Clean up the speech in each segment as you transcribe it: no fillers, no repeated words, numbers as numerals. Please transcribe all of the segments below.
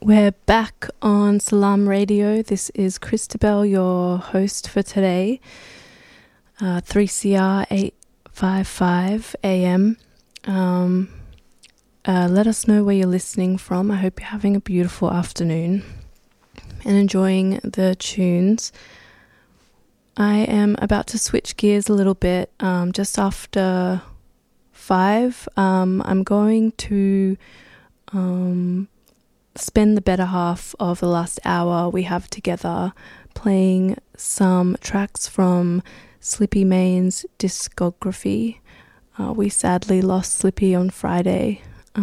We're back on Salam Radio. This is Christabel, your host for today. 3CR 855 AM. Let us know where you're listening from. I hope you're having a beautiful afternoon and enjoying the tunes. I am about to switch gears a little bit. Just after 5, I'm going to spend the better half of the last hour we have together playing some tracks from Slippy Main's discography. We sadly lost Slippy on Friday,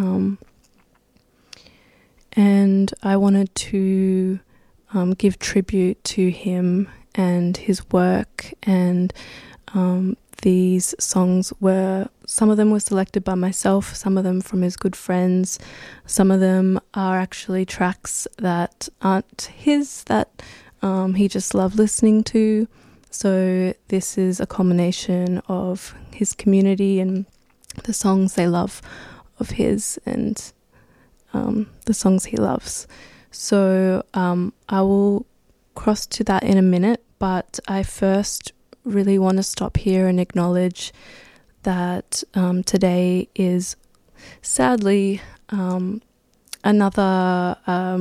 and I wanted to give tribute to him and his work, and these songs some of them were selected by myself, some of them from his good friends, some of them are actually tracks that aren't his, that he just loved listening to. So this is a combination of his community and the songs they love of his, and the songs he loves. So I will cross to that in a minute, but I first really want to stop here and acknowledge that today is sadly another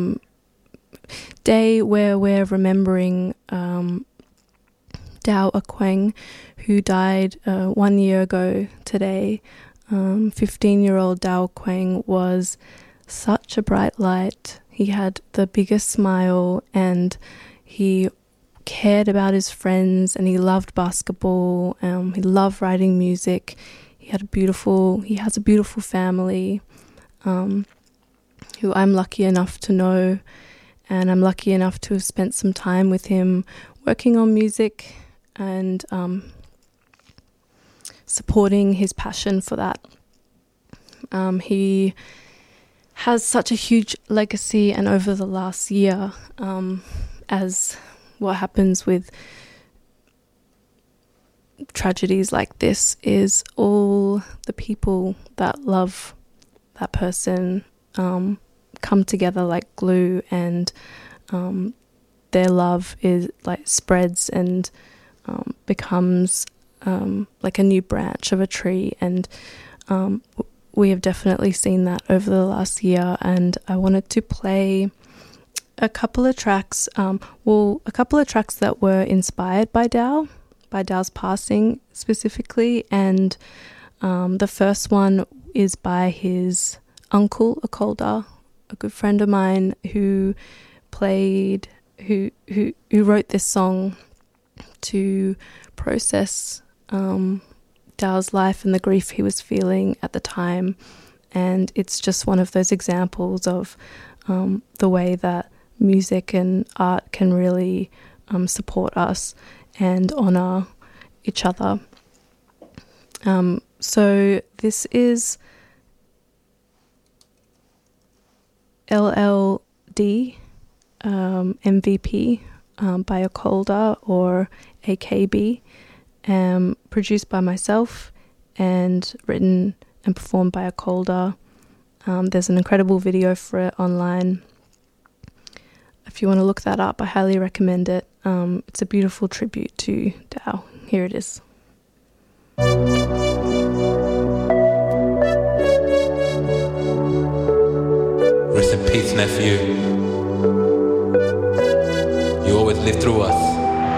day where we're remembering Dao Akweng, who died 1 year ago today. 15-year-old Dao Akweng was such a bright light. He had the biggest smile, and he cared about his friends, and he loved basketball. He loved writing music. He has a beautiful family, who I'm lucky enough to know, and I'm lucky enough to have spent some time with him working on music and supporting his passion for that. He has such a huge legacy, and over the last year, as what happens with tragedies like this is all the people that love that person come together like glue, and their love is like spreads and becomes like a new branch of a tree, and we have definitely seen that over the last year. And I wanted to play a couple of tracks that were inspired by Dao's passing specifically, and the first one is by his uncle Akolda, a good friend of mine who wrote this song to process Dao's life and the grief he was feeling at the time. And it's just one of those examples of the way that music and art can really support us and honour each other. So this is LLD MVP by Akolda, or AKB, produced by myself and written and performed by Akolda. There's an incredible video for it online. If you want to look that up, I highly recommend it. It's a beautiful tribute to Dao. Here it is. Rest in peace, nephew. You always live through us.